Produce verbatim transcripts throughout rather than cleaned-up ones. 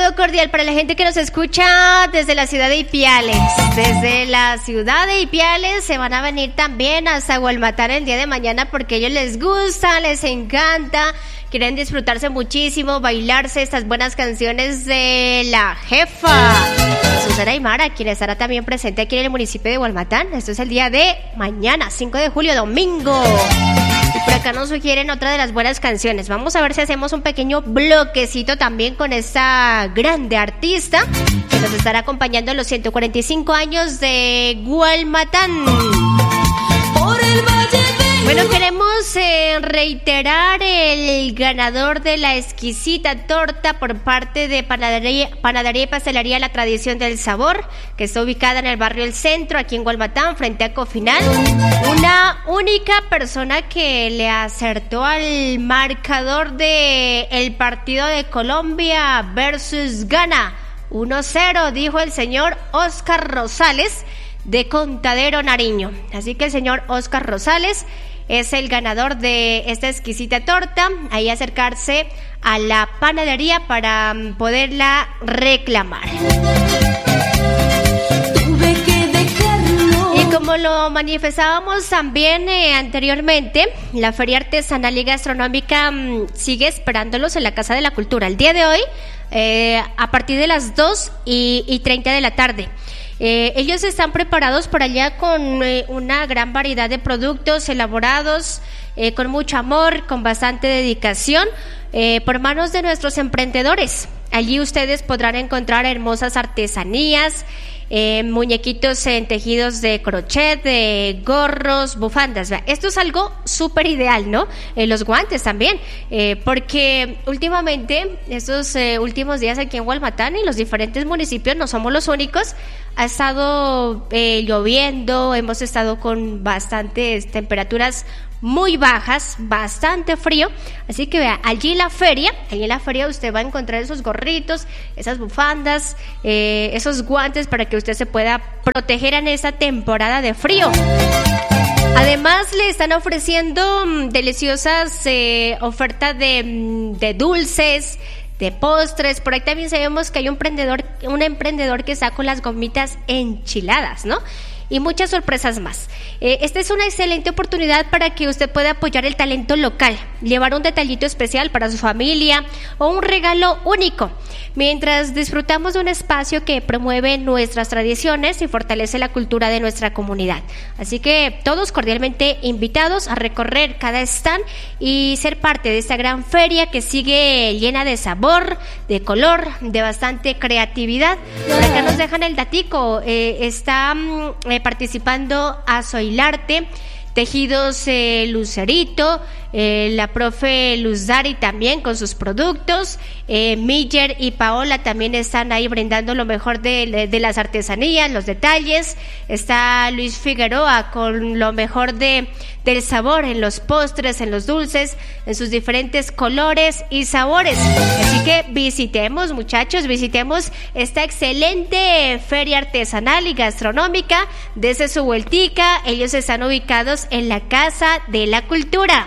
saludo cordial para la gente que nos escucha desde la ciudad de Ipiales. Desde la ciudad de Ipiales se van a venir también hasta Gualmatán el día de mañana porque a ellos les gusta, les encanta, quieren disfrutarse muchísimo, bailarse estas buenas canciones de La Jefa. Susana Aymara, quien estará también presente aquí en el municipio de Gualmatán. Esto es el día de mañana, cinco de julio, domingo. Y por acá nos sugieren otra de las buenas canciones. Vamos a ver si hacemos un pequeño bloquecito también con esta grande artista que nos estará acompañando en los ciento cuarenta y cinco años de Gualmatán. Por el valle de... Bueno, queremos eh, reiterar el ganador de la exquisita torta por parte de Panadería, Panadería y Pastelería La Tradición del Sabor, que está ubicada en el barrio El Centro, aquí en Gualmatán, frente a Cofinal. Una única persona que le acertó al marcador de el partido de Colombia versus Ghana. uno cero, dijo el señor Oscar Rosales de Contadero, Nariño. Así que el señor Oscar Rosales es el ganador de esta exquisita torta. Ahí acercarse a la panadería para poderla reclamar. Tuve que dejarlo. Y como lo manifestábamos también eh, anteriormente, la Feria Artesanal y Gastronómica mmm, sigue esperándolos en la Casa de la Cultura. El día de hoy, eh, a partir de las dos y treinta de la tarde. Eh, ellos están preparados por allá con eh, una gran variedad de productos elaborados eh, con mucho amor, con bastante dedicación, eh, por manos de nuestros emprendedores. Allí ustedes podrán encontrar hermosas artesanías, eh, muñequitos en tejidos de crochet, de gorros, bufandas. Esto es algo súper ideal, ¿no? Eh, los guantes también, eh, porque últimamente, estos eh, últimos días aquí en Gualmatán y los diferentes municipios, no somos los únicos, ha estado eh, lloviendo, hemos estado con bastantes temperaturas muy bajas, bastante frío, así que vea, allí en la feria, allí en la feria usted va a encontrar esos gorritos, esas bufandas, eh, esos guantes para que usted se pueda proteger en esta temporada de frío. Además le están ofreciendo mmm, deliciosas eh, ofertas de, mmm, de dulces, de postres. Por ahí también sabemos que hay un emprendedor, un emprendedor que está con las gomitas enchiladas, ¿no? Y muchas sorpresas más. Eh, esta es una excelente oportunidad para que usted pueda apoyar el talento local, llevar un detallito especial para su familia o un regalo único, mientras disfrutamos de un espacio que promueve nuestras tradiciones y fortalece la cultura de nuestra comunidad. Así que todos cordialmente invitados a recorrer cada stand y ser parte de esta gran feria que sigue llena de sabor, de color, de bastante creatividad. Por acá nos dejan el datico, eh, está eh, participando Azoilarte, Tejidos eh, Lucerito, eh, la profe Luz Dari también con sus productos, eh, Miller y Paola también están ahí brindando lo mejor de, de, de las artesanías, los detalles. Está Luis Figueroa con lo mejor de, del sabor en los postres, en los dulces, en sus diferentes colores y sabores. Así que visitemos, muchachos, visitemos esta excelente feria artesanal y gastronómica desde su vueltica. Ellos están ubicados en la Casa de la Cultura.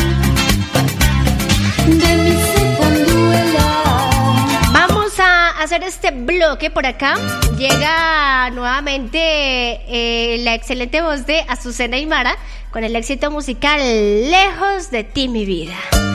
Vamos a hacer este bloque por acá. Llega nuevamente eh, la excelente voz de Azucena Aymara con el éxito musical Lejos de ti, mi vida.